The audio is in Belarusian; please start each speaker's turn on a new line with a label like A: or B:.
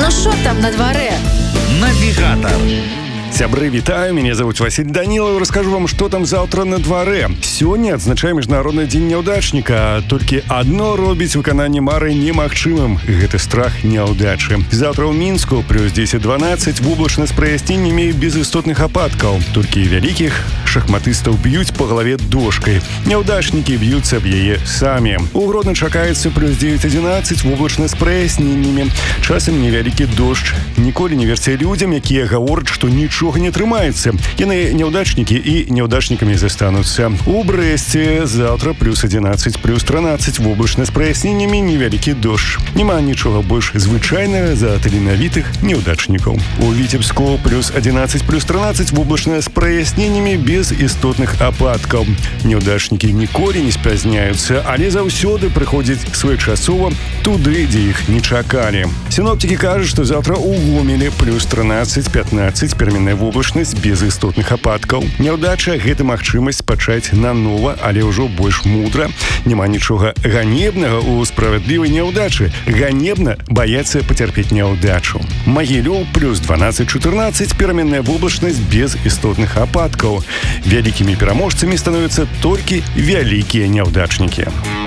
A: Ну что там на дворе?
B: Навигатор.
C: Сябры, вітаю, меня зовут Василий Данилов. Расскажу вам, что там завтра на дворе. Сегодня отзначаем Международный день няўдачніка. Толькі одно робіць выкананне мары немагчымым. Гэта страх няўдачы. Завтра ў Мінску плюс 10-12, воблачна з праясненнямі без істотных ападкаў. Толькі вялікіх шахматыстаў б'юць по галаве дошкай. Няўдачнікі б'юцца аб яе самі. У Гродно чакаецца плюс 9-11, воблачна з праясненнямі. Часам невялікі дождж. Ніколі не верце людзям, якія гавораць, што нічога не трымаецца. Яны няўдачнікі і няўдачнікамі застануцца. У Брэсце завтра плюс 11, плюс 13, воблачна з праясненнямі, невялікі дождж. Няма нічога больш звычайнага за таленавітых няўдачнікаў. У Віцебску плюс 11, плюс 13, воблачна з праясненнямі без істотных ападкаў. Няўдачнікі ніколі не спазняюцца, але заўсёды прыходзяць своечасова туды, дзе іх не чакалі. Сіноптыкі кажуць, што завтра у Гомелі плюс 13-15, пераменная воблачнасць без істотных ападкаў. Няўдача – гэта магчымасць пачаць нанова, але ўжо больш мудра. Няма нічога ганебнага ў справядлівай няўдачы. Ганебна баяцца пацярпець няўдачу. Магілёў плюс 12-14, пераменная воблачнасць без істотных ападкаў. Вялікімі пераможцамі становяцца толькі вялікія няўдачнікі.